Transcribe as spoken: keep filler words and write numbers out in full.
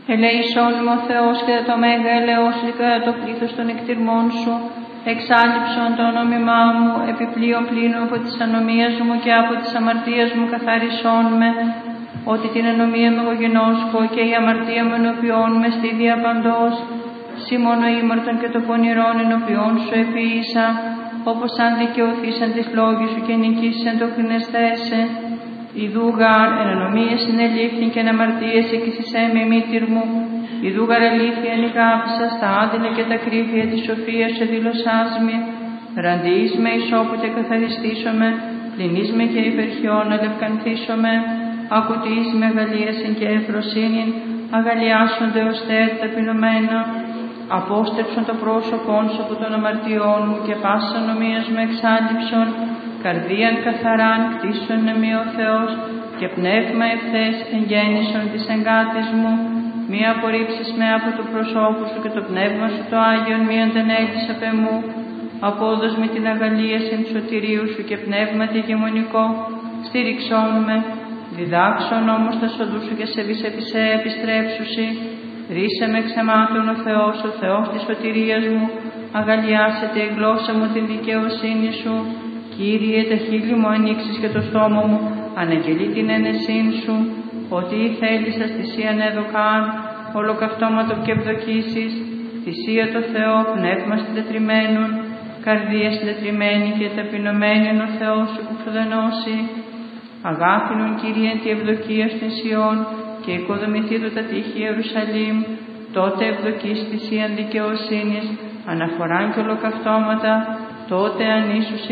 Ελέησόν με ο Θεός και το μέγα ελεός και κατά το πλήθος των εκτιρμών σου. Εξάλληψον το όνομά μου, επιπλέον πλήνω από της ανομίας μου και από της αμαρτίας μου καθάρισόν με, ότι την ανομία μου εγώ γενόσκω και η αμαρτία μου ενωπιών με στη διαπαντός. Συ μόνο ήμαρτον και το πονηρόν ενωπιών σου επίησα, όπως αν δικαιωθήσαν τις λόγοι σου και νικήσαν το χρηνεσθέσε. Ιδού γάρ εν ανομίες συνελήφθην και εν αμαρτίες εκείσισέ με μήτηρ μου. Ιδού γαρ αλήθεια εν ηγάπησα στα άντελα και τα κρύφια της σοφίας σε δήλωσάς με. Ραντιείς με ισόπου και καθαριστήσομαι, πληνείς με και υπερχιών αλευκανθήσομαι. Ακουτείς με αγαλίασιν και ευφροσύνην, αγαλιάσονται ως τέρ ταπεινωμένα. Απόστρεψον το πρόσωπόν σου από των αμαρτιών μου και πάσης ανομίας μου εξάλληψον. Καρδίαν καθαράν κτίσον εμεί ο Θεός και πνεύμα ευθές εγγέννησον της εγκάτης μου. Μη απορρίψεις με από του προσώπου σου και το πνεύμα σου το Άγιον μη αντανέλεις απ' εμού. Απόδος με την αγαλίαση του σωτηρίου σου και πνεύματι ηγεμονικό. Στήριξόν με, διδάξον όμως τα σοδού σου και σε βυσεπισέ επιστρέψουσι. Ρίσε με ξεμάτων ο Θεός, ο Θεός της σωτηρίας μου. Αγαλιάσετε η γλώσσα μου την δικαιοσύνη σου. Κύριε, τα χείλη μου ανοίξεις και το στόμα μου, αναγγελεί την ένεσήν σου. Ότι η θέλησας θυσίαν εδωκάν, ολοκαυτώματο και ευδοκίσεις, θυσία το Θεό, πνεύμα συντετριμένων, καρδία συντετριμένη και ταπεινωμένη εν ο Θεός σου που φροδενώσει. Αγάπηνον Κύριε τη ευδοκία στην Σιών και οικοδομηθήτω τα τείχη Ιερουσαλήμ, τότε ευδοκείς θυσίαν δικαιοσύνης, αναφοράν και ολοκαυτώματα, τότε ανήσους